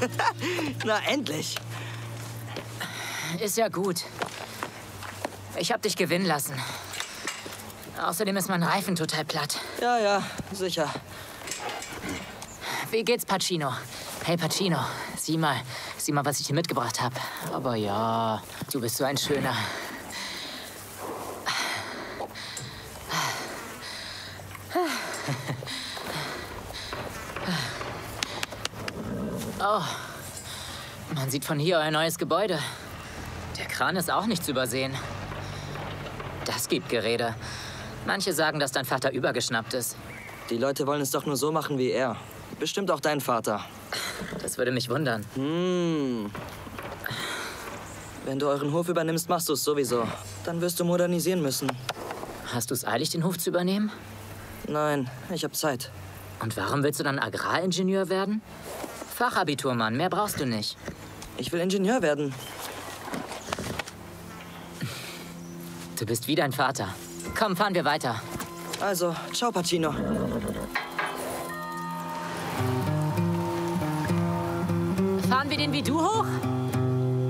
Na, endlich. Ist ja gut. Ich hab dich gewinnen lassen. Außerdem ist mein Reifen total platt. Ja, ja, sicher. Wie geht's, Pacino? Hey, Pacino, sieh mal, was ich dir mitgebracht habe. Aber ja, du bist so ein Schöner. Oh, man sieht von hier euer neues Gebäude. Der Kran ist auch nicht zu übersehen. Das gibt Gerede. Manche sagen, dass dein Vater übergeschnappt ist. Die Leute wollen es doch nur so machen wie er. Bestimmt auch dein Vater. Das würde mich wundern. Wenn du euren Hof übernimmst, machst du es sowieso. Dann wirst du modernisieren müssen. Hast du es eilig, den Hof zu übernehmen? Nein, ich habe Zeit. Und warum willst du dann Agraringenieur werden? Fachabitur, Mann, mehr brauchst du nicht. Ich will Ingenieur werden. Du bist wie dein Vater. Komm, fahren wir weiter. Also, ciao, Pacino. Fahren wir den wie du hoch?